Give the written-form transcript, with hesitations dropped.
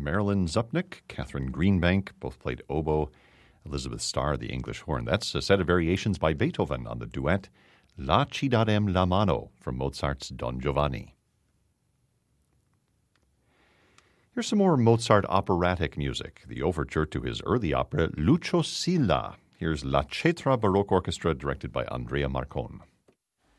Marilyn Zupnik, Catherine Greenbank, both played oboe, Elizabeth Starr, the English horn. That's a set of variations by Beethoven on the duet La ci darem la mano from Mozart's Don Giovanni. Here's some more Mozart operatic music, the overture to his early opera Lucio Silla. Here's La Cetra Baroque Orchestra, directed by Andrea Marcon.